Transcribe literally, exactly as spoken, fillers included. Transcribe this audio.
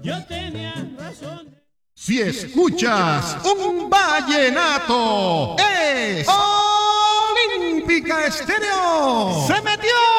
Yo tenía razón. Si escuchas un vallenato, es Olímpica Estéreo. ¡Se metió!